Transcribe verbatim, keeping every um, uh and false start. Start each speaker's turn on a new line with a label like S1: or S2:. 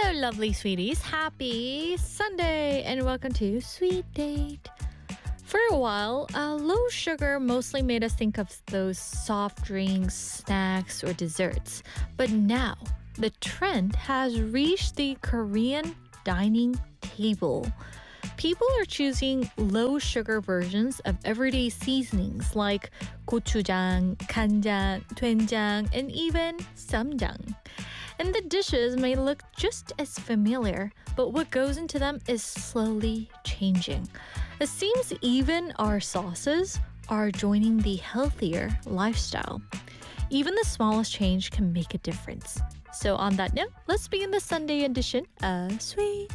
S1: Hello, lovely sweeties. Happy Sunday and welcome to Sweet Date. For a while, uh, low sugar mostly made us think of those soft drinks, snacks, or desserts. But now, the trend has reached the Korean dining table. People are choosing low sugar versions of everyday seasonings like gochujang, kanjang, doenjang, and even samjang. And the dishes may look just as familiar, but what goes into them is slowly changing. It seems even our sauces are joining the healthier lifestyle. Even the smallest change can make a difference. So on that note, let's begin the Sunday edition of Sweet